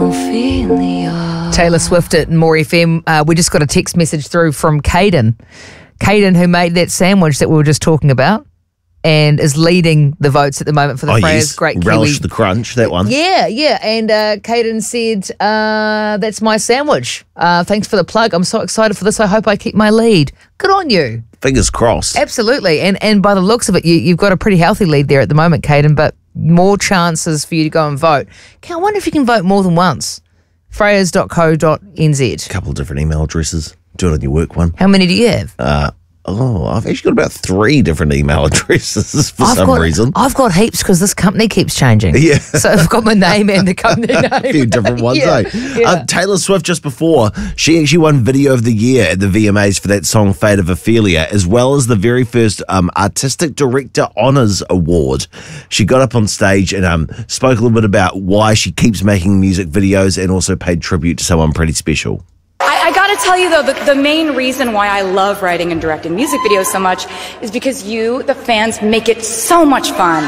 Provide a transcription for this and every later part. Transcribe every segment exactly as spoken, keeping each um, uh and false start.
Ophelia. Taylor Swift at More F M. Uh, we just got a text message through from Caden. Caden, who made that sandwich that we were just talking about and is leading the votes at the moment for the oh, Freya's yes. Great Relish Kiwi. the crunch, that one. Yeah, yeah. And uh, Caden said, uh, that's my sandwich. Uh, thanks for the plug. I'm so excited for this. I hope I keep my lead. Good on you. Fingers crossed. Absolutely. And and by the looks of it, you, you've got a pretty healthy lead there at the moment, Caden, but more chances for you to go and vote. I wonder if you can vote more than once. freyas dot co dot n z. A couple of different email addresses. Do it on your work one. How many do you have? Uh, oh, I've actually got about three different email addresses for I've some got, reason. I've got heaps because this company keeps changing. Yeah. So I've got my name and the company name. A few different ones, yeah. eh? Yeah. Uh, Taylor Swift, just before, she actually won Video of the Year at the V M As for that song Fate of Ophelia, as well as the very first um, Artistic Director Honours Award. She got up on stage and um, spoke a little bit about why she keeps making music videos and also paid tribute to someone pretty special. I, I gotta tell you though, the, the main reason why I love writing and directing music videos so much is because you, the fans, make it so much fun.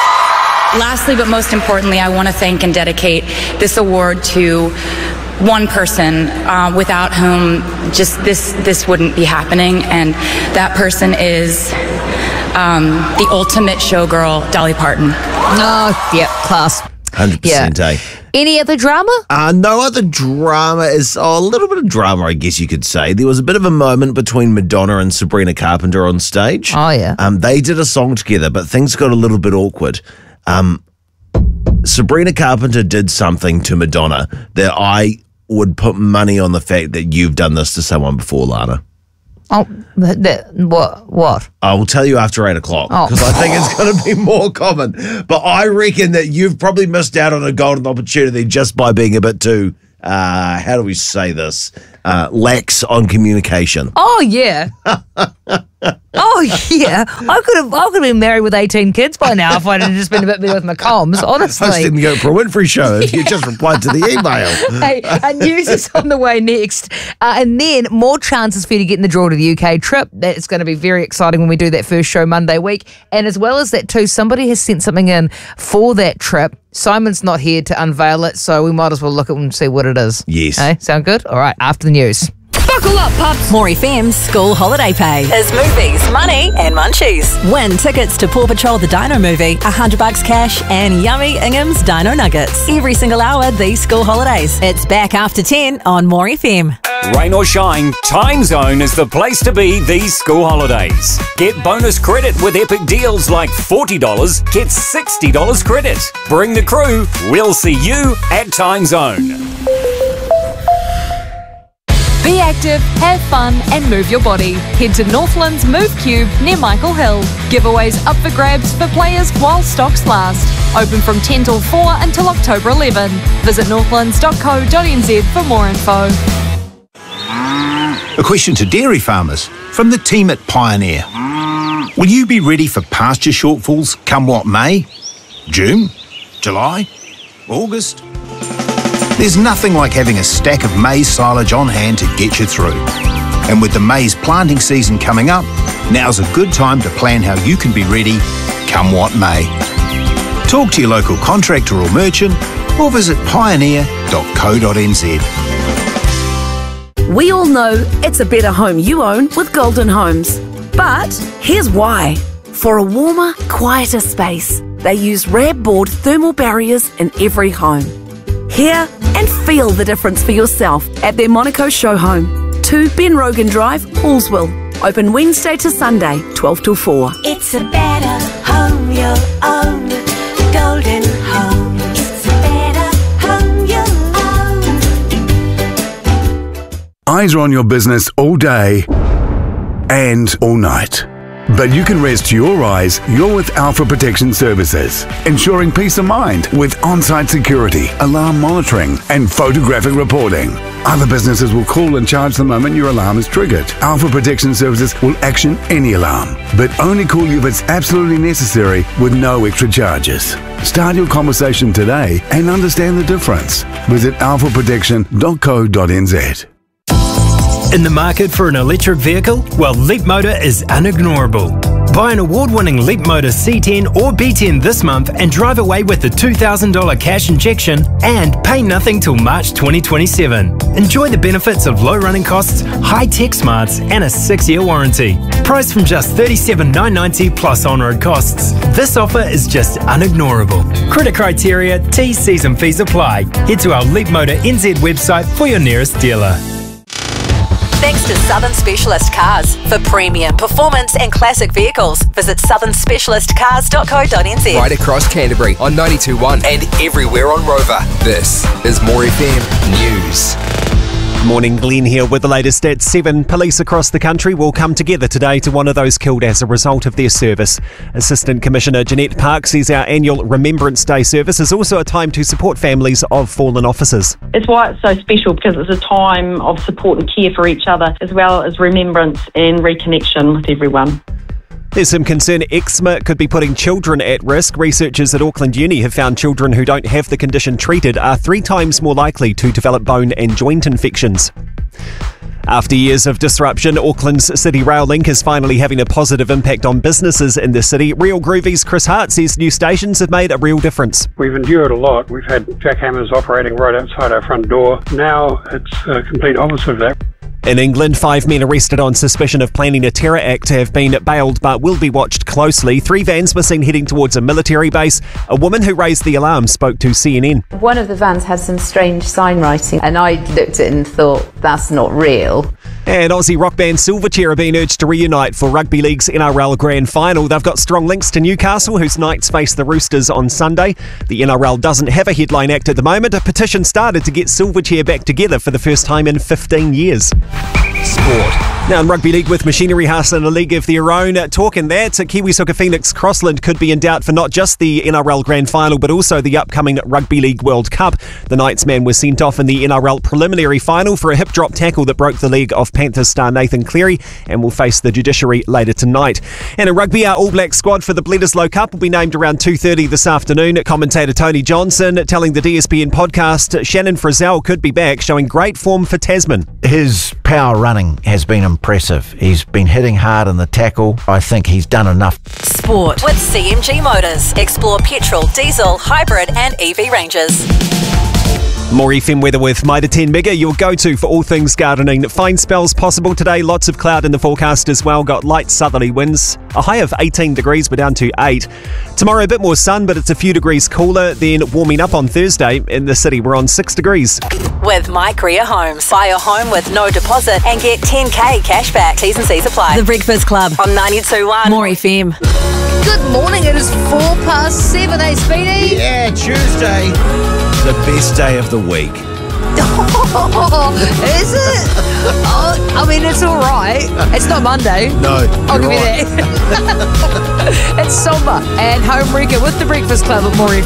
Lastly, but most importantly, I want to thank and dedicate this award to one person uh, without whom just this this wouldn't be happening, and that person is um, the ultimate showgirl, Dolly Parton. Oh, yeah, class. one hundred percent, Yeah. eh? Any other drama? Uh, no other drama is oh, a little bit of drama, I guess you could say. There was a bit of a moment between Madonna and Sabrina Carpenter on stage. Oh, yeah. Um, they did a song together, but things got a little bit awkward. Um, Sabrina Carpenter did something to Madonna that I would put money on the fact that you've done this to someone before, Lana. Oh, that, that, what? What? I will tell you after eight o'clock Oh. because I think it's going to be more common. But I reckon that you've probably missed out on a golden opportunity just by being a bit too, uh, how do we say this, uh, lax on communication. Oh, yeah. Oh, yeah. I could have I could have been married with eighteen kids by now if I'd have just been a bit better with my comms, honestly. Hosting the Oprah Winfrey show if you just replied to the email. Hey, uh, news is on the way next. Uh, and then more chances for you to get in the draw to the U K trip. That's going to be very exciting when we do that first show Monday week. And as well as that too, somebody has sent something in for that trip. Simon's not here to unveil it, so we might as well look at it and see what it is. Yes. Hey, sound good? All right, after the news. Buckle up, pups! More F M's School Holiday Pay is movies, money, and munchies. Win tickets to Paw Patrol the Dino movie, a hundred bucks cash, and yummy Ingham's Dino Nuggets every single hour these school holidays. It's back after ten on More F M. Rain or shine, Time Zone is the place to be these school holidays. Get bonus credit with epic deals like forty dollars, get sixty dollars credit. Bring the crew, we'll see you at Time Zone. Be active, have fun, and move your body. Head to Northland's Move Cube near Michael Hill. Giveaways up for grabs for players while stocks last. Open from ten till four until October eleventh. Visit northlands dot co dot n z for more info. A question to dairy farmers from the team at Pioneer. Will you be ready for pasture shortfalls come what may? June? July? August? There's nothing like having a stack of maize silage on hand to get you through. And with the maize planting season coming up, now's a good time to plan how you can be ready come what may. Talk to your local contractor or merchant or visit pioneer dot co dot n z. We all know it's a better home you own with Golden Homes. But here's why. For a warmer, quieter space, they use R A B board thermal barriers in every home. Hear and feel the difference for yourself at their Monaco show home. two Ben Rogan Drive, Hallsville. Open Wednesday to Sunday, twelve till four. It's a better home you own. Golden Home. It's a better home you own. Eyes are on your business all day and all night. But you can rest your eyes. You're with Alpha Protection Services, ensuring peace of mind with on-site security, alarm monitoring, and photographic reporting. Other businesses will call and charge the moment your alarm is triggered. Alpha Protection Services will action any alarm, but only call you if it's absolutely necessary with no extra charges. Start your conversation today and understand the difference. Visit alpha protection dot co dot n z. In the market for an electric vehicle? Well, Leap Motor is unignorable. Buy an award-winning Leapmotor C ten or B ten this month and drive away with a two thousand dollars cash injection and pay nothing till March twenty twenty-seven. Enjoy the benefits of low running costs, high-tech smarts and a six-year warranty. Priced from just thirty-seven thousand nine hundred ninety dollars plus on-road costs. This offer is just unignorable. Credit criteria, T's, C's and fees apply. Head to our Leapmotor N Z website for your nearest dealer. Thanks to Southern Specialist Cars. For premium, performance and classic vehicles, visit southern specialist cars dot co dot n z. Right across Canterbury on ninety-two point one and everywhere on Rover. This is More F M News. Morning, Glenn here with the latest at seven. Police across the country will come together today to honour those killed as a result of their service. Assistant Commissioner Jeanette Park says our annual Remembrance Day service is also a time to support families of fallen officers. It's why it's so special, because it's a time of support and care for each other, as well as remembrance and reconnection with everyone. There's some concern eczema could be putting children at risk. Researchers at Auckland Uni have found children who don't have the condition treated are three times more likely to develop bone and joint infections. After years of disruption, Auckland's City Rail Link is finally having a positive impact on businesses in the city. Real Groovy's Chris Hart says new stations have made a real difference. We've endured a lot. We've had jackhammers operating right outside our front door. Now it's a complete opposite of that. In England, five men arrested on suspicion of planning a terror act have been bailed but will be watched closely. Three vans were seen heading towards a military base. A woman who raised the alarm spoke to C N N. One of the vans had some strange sign writing and I looked at it and thought, that's not real. And Aussie rock band Silverchair are being urged to reunite for Rugby League's N R L Grand Final. They've got strong links to Newcastle, whose Knights face the Roosters on Sunday. The N R L doesn't have a headline act at the moment. A petition started to get Silverchair back together for the first time in fifteen years. Sport. Now in Rugby League with Machinery House in a league of their own. Talking that, Kiwi Soccer Phoenix Crossland could be in doubt for not just the N R L Grand Final but also the upcoming Rugby League World Cup. The Knights man was sent off in the N R L preliminary final for a hip drop tackle that broke the leg of Panthers star Nathan Cleary and will face the judiciary later tonight. And in rugby, our All Black squad for the Bledisloe Cup will be named around two thirty this afternoon. Commentator Tony Johnson telling the D S P N podcast Shannon Frizzell could be back, showing great form for Tasman. His power running has been impressive. He's been hitting hard in the tackle. I think he's done enough. Sport with C M G Motors. Explore petrol, diesel, hybrid and E V ranges. More F M weather with Mitre ten Mega, your go-to for all things gardening. Fine spells possible today, lots of cloud in the forecast as well. Got light southerly winds, a high of eighteen degrees, we're down to eight. Tomorrow a bit more sun, but it's a few degrees cooler. Then warming up on Thursday in the city, we're on six degrees. With My Korea Homes. Buy a home with no deposit and get ten K cash back. T's and C's apply. The Breakfast Club on ninety-two point one. More F M. Good morning, it is four past seven, eh, Speedy? Yeah, Tuesday. The best day of the week. Oh, is it? Oh, I mean, it's all right. It's not Monday. No, I'll give right. you that. It's somber and home wrecker with the Breakfast Club at More F M.